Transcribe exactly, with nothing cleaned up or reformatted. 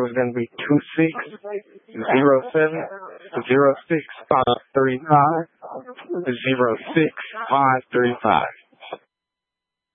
is going to be two six zero seven zero six five three five zero six five three five.